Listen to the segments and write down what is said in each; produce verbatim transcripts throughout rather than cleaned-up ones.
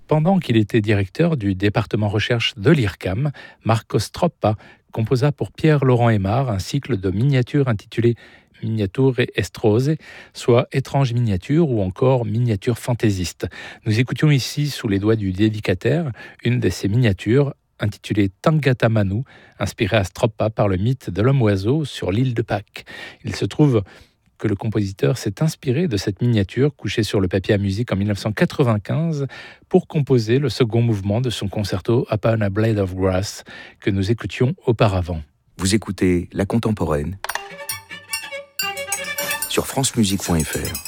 Pendant qu'il était directeur du département recherche de l'I R C A M, Marco Stroppa composa pour Pierre-Laurent Aimard un cycle de miniatures intitulé Miniature Estrose, soit étrange miniature ou encore miniature fantaisiste. Nous écoutions ici, sous les doigts du dédicataire, une de ces miniatures intitulée Tangata Manu, inspirée à Stroppa par le mythe de l'homme-oiseau sur l'île de Pâques. Il se trouve que le compositeur s'est inspiré de cette miniature couchée sur le papier à musique en dix-neuf cent quatre-vingt-quinze pour composer le second mouvement de son concerto Upon a Blade of Grass que nous écoutions auparavant. Vous écoutez La Contemporaine sur francemusique point f r.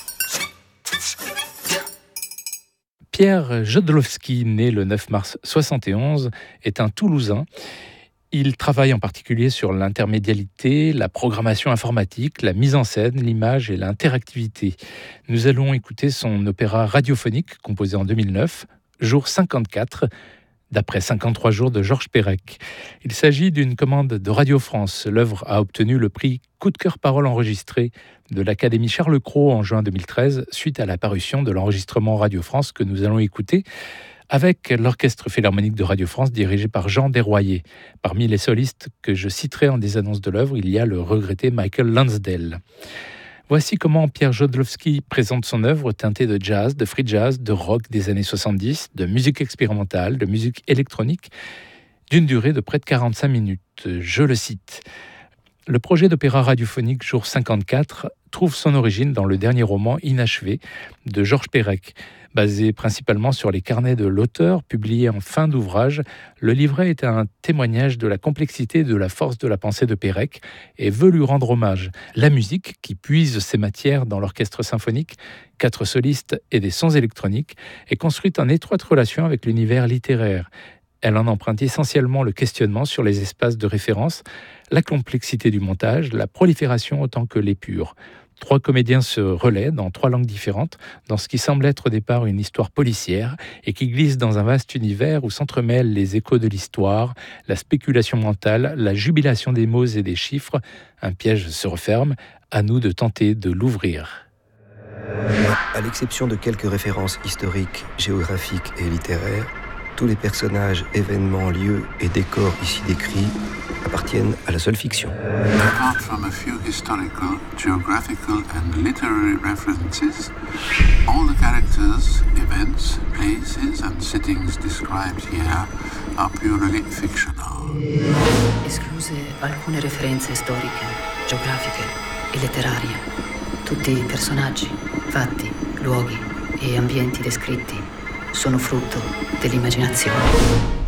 Pierre Jodlowski, né le neuf mars soixante et onze, est un Toulousain. Il travaille en particulier sur l'intermédialité, la programmation informatique, la mise en scène, l'image et l'interactivité. Nous allons écouter son opéra radiophonique composé en deux mille neuf, Jour cinquante-quatre, d'après cinquante-trois jours de Georges Perec. Il s'agit d'une commande de Radio France. L'œuvre a obtenu le prix Coup de cœur parole enregistré de l'Académie Charles Cros en juin deux mille treize, suite à la parution de l'enregistrement Radio France que nous allons écouter, avec l'Orchestre Philharmonique de Radio France dirigé par Jean Desroyers. Parmi les solistes que je citerai en des annonces de l'œuvre, il y a le regretté Michael Lansdale. Voici comment Pierre Jodlowski présente son œuvre teintée de jazz, de free jazz, de rock des années soixante-dix, de musique expérimentale, de musique électronique, d'une durée de près de quarante-cinq minutes. Je le cite. Le projet d'opéra radiophonique Jour cinquante-quatre trouve son origine dans le dernier roman inachevé de Georges Perec. Basé principalement sur les carnets de l'auteur, publié en fin d'ouvrage, le livret est un témoignage de la complexité et de la force de la pensée de Perec et veut lui rendre hommage. La musique, qui puise ses matières dans l'orchestre symphonique, quatre solistes et des sons électroniques, est construite en étroite relation avec l'univers littéraire. Elle en emprunte essentiellement le questionnement sur les espaces de référence, la complexité du montage, la prolifération autant que l'épure. Trois comédiens se relaient dans trois langues différentes, dans ce qui semble être au départ une histoire policière et qui glisse dans un vaste univers où s'entremêlent les échos de l'histoire, la spéculation mentale, la jubilation des mots et des chiffres. Un piège se referme, à nous de tenter de l'ouvrir. À l'exception de quelques références historiques, géographiques et littéraires, tous les personnages, événements, lieux et décors ici décrits appartiennent à la seule fiction. Apart from a few historical, geographical and literary references, all the characters, events, places and settings described here are purely fictional. Escluse alcune referenze storiche, geografiche e letterarie. Tutti i personaggi, fatti, luoghi e ambienti descritti sono frutto dell'immaginazione.